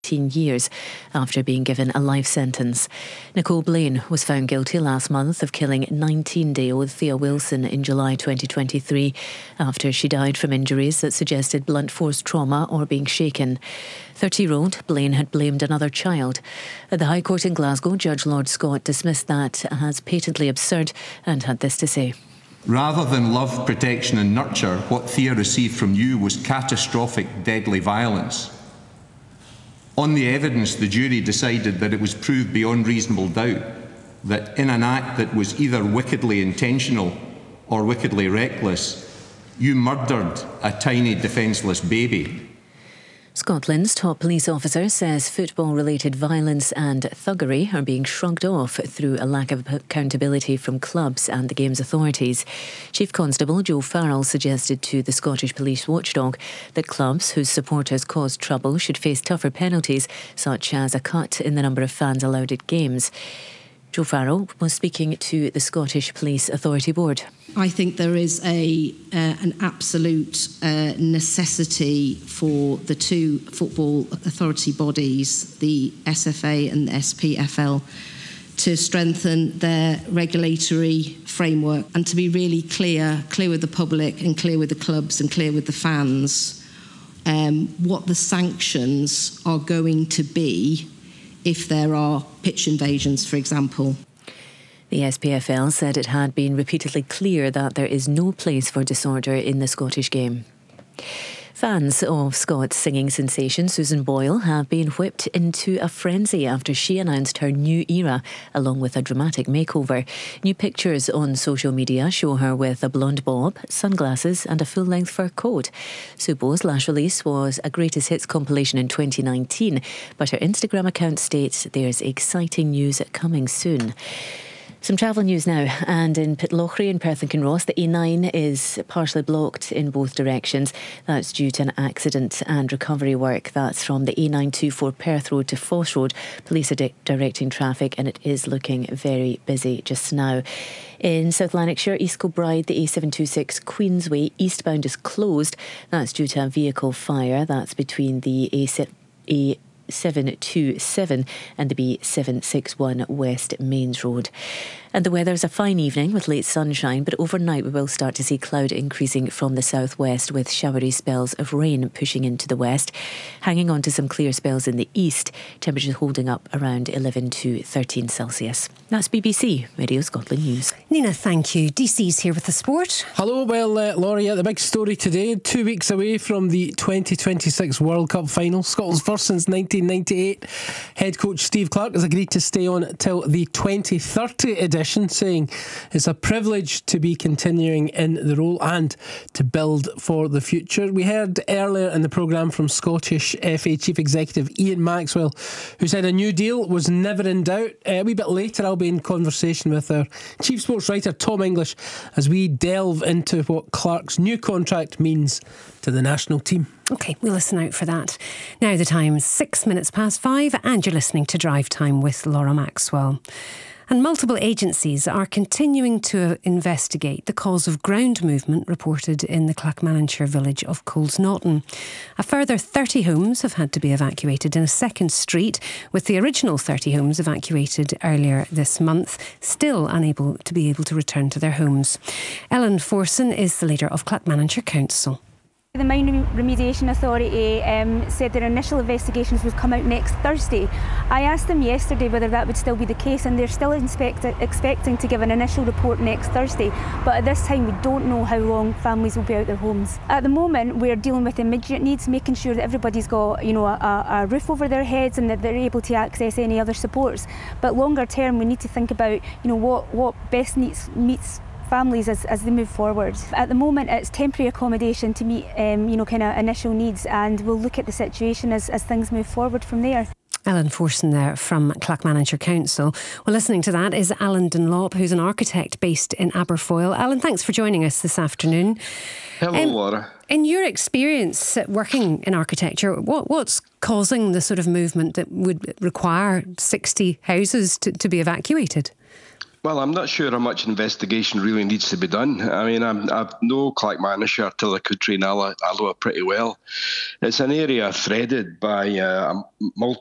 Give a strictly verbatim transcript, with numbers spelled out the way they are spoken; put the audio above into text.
eighteen years after being given a life sentence. Nicole Blaine was found guilty last month of killing nineteen-day-old Thea Wilson in July twenty twenty-three after she died from injuries that suggested blunt force trauma or being shaken. thirty-year-old Blaine had blamed another child. At the High Court in Glasgow, Judge Lord Scott dismissed that as patently absurd and had this to say. Rather than love, protection and nurture, what Thea received from you was catastrophic, deadly violence. On the evidence, the jury decided that it was proved beyond reasonable doubt that in an act that was either wickedly intentional or wickedly reckless, you murdered a tiny defenceless baby. Scotland's top police officer says football-related violence and thuggery are being shrugged off through a lack of accountability from clubs and the game's authorities. Chief Constable Joe Farrell suggested to the Scottish Police Watchdog that clubs whose supporters caused trouble should face tougher penalties, such as a cut in the number of fans allowed at games. Joe Farrell was speaking to the Scottish Police Authority Board. I think there is a uh, an absolute uh, necessity for the two football authority bodies, the S F A and the S P F L, to strengthen their regulatory framework and to be really clear, clear with the public and clear with the clubs and clear with the fans um, what the sanctions are going to be if there are pitch invasions, for example. The S P F L said it had been repeatedly clear that there is no place for disorder in the Scottish game. Fans of Scots singing sensation Susan Boyle have been whipped into a frenzy after she announced her new era, along with a dramatic makeover. New pictures on social media show her with a blonde bob, sunglasses and a full-length fur coat. Sue Bo's last release was a greatest hits compilation in twenty nineteen, but her Instagram account states there's exciting news coming soon. Some travel news now, and in Pitlochry in Perth and Kinross, the A nine is partially blocked in both directions. That's due to an accident and recovery work. That's from the A nine twenty-four Perth Road to Foss Road. Police are di- directing traffic and it is looking very busy just now. In South Lanarkshire, East Kilbride, the A seven twenty-six Queensway eastbound is closed. That's due to a vehicle fire. That's between the A seven twenty-seven and the B seven sixty-one West Mains Road. And the weather is a fine evening with late sunshine, but overnight we will start to see cloud increasing from the southwest with showery spells of rain pushing into the west, hanging on to some clear spells in the east, temperatures holding up around eleven to thirteen Celsius. That's B B C Radio Scotland News. Nina, thank you. D C's here with the sport. Hello, well, uh, Laurie, the big story today, two weeks away from the twenty twenty-six World Cup final. Scotland's first since nineteen ninety-eight. Head coach Steve Clarke has agreed to stay on till the twenty thirty edition, saying it's a privilege to be continuing in the role and to build for the future. We heard earlier in the programme from Scottish F A Chief Executive Ian Maxwell, who said a new deal was never in doubt. Uh, a wee bit later I'll be in conversation with our Chief Sports Writer Tom English as we delve into what Clarke's new contract means to the national team. OK, we'll listen out for that. Now the time's six minutes past five and you're listening to Drive Time with Laura Maxwell. And multiple agencies are continuing to investigate the cause of ground movement reported in the Clackmannanshire village of Colesnaughton. A further thirty homes have had to be evacuated in a second street, with the original thirty homes evacuated earlier this month, still unable to be able to return to their homes. Ellen Forson is the leader of Clackmannanshire Council. The Mine Remediation Authority um, said their initial investigations would come out next Thursday. I asked them yesterday whether that would still be the case, and they're still inspect- expecting to give an initial report next Thursday. But at this time we don't know how long families will be out their homes. At the moment we're dealing with immediate needs, making sure that everybody's got, you know, a, a roof over their heads and that they're able to access any other supports. But longer term we need to think about, you know, what, what best needs meets families as, as they move forward. At the moment it's temporary accommodation to meet um, you know, kind of initial needs, and we'll look at the situation as, as things move forward from there. Ellen Forson there from Clackmannanshire Council. Well, listening to that is Alan Dunlop, who's an architect based in Aberfoyle. Alan, thanks for joining us this afternoon. Hello, um, Laura. In your experience working in architecture, what, what's causing the sort of movement that would require sixty houses to, to be evacuated? Well, I'm not sure how much investigation really needs to be done. I mean, I'm, I know Clackmannanshire, Tillicoultry and Alloa, Alloa pretty well. It's an area threaded by uh, multiple